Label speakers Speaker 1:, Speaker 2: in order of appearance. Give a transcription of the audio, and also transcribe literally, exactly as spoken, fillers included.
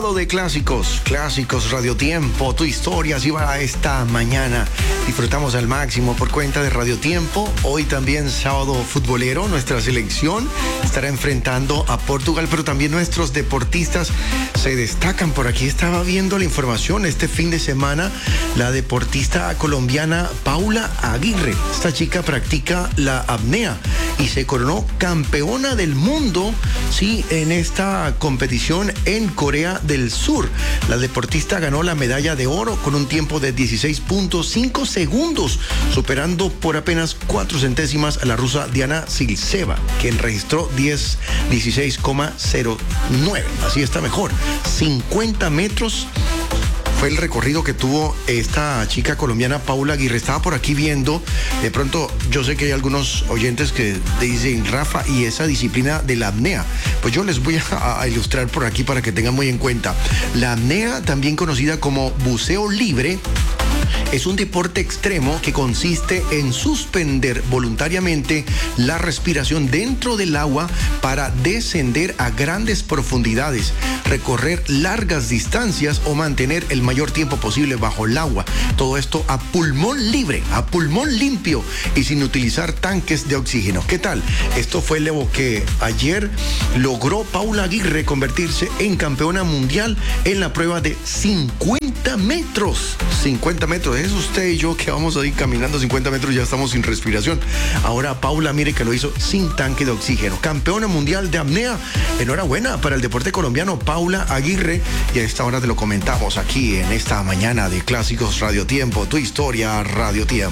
Speaker 1: sábado de clásicos, clásicos Radio Tiempo, tu historia así va esta mañana. Disfrutamos al máximo por cuenta de Radio Tiempo. Hoy también sábado futbolero, nuestra selección estará enfrentando a Portugal, pero también nuestros deportistas se destacan. Por aquí estaba viendo la información este fin de semana, la deportista colombiana Paula Aguirre. Esta chica practica la apnea y se coronó campeona del mundo, sí, en esta competición en Corea del Sur. La deportista ganó la medalla de oro con un tiempo de dieciséis punto cinco segundos, superando por apenas cuatro centésimas a la rusa Diana Silseva, quien registró dieciséis coma cero nueve. Así está mejor. cincuenta metros fue el recorrido que tuvo esta chica colombiana Paula Aguirre. Estaba por aquí viendo, de pronto yo sé que hay algunos oyentes que dicen, Rafa, y esa disciplina de la apnea. Pues yo les voy a, a ilustrar por aquí para que tengan muy en cuenta. La apnea, también conocida como buceo libre, es un deporte extremo que consiste en suspender voluntariamente la respiración dentro del agua para descender a grandes profundidades, recorrer largas distancias o mantener el mayor tiempo posible bajo el agua. Todo esto a pulmón libre, a pulmón limpio y sin utilizar tanques de oxígeno. ¿Qué tal? Esto fue lo que ayer logró Paula Aguirre, convertirse en campeona mundial en la prueba de cincuenta metros. cincuenta metros. Es usted y yo que vamos a ir caminando cincuenta metros, ya estamos sin respiración. Ahora Paula, mire que lo hizo sin tanque de oxígeno. Campeona mundial de apnea. Enhorabuena para el deporte colombiano, Paula Aguirre. Y a esta hora te lo comentamos aquí en esta mañana de Clásicos Radio Tiempo, tu historia Radio Tiempo.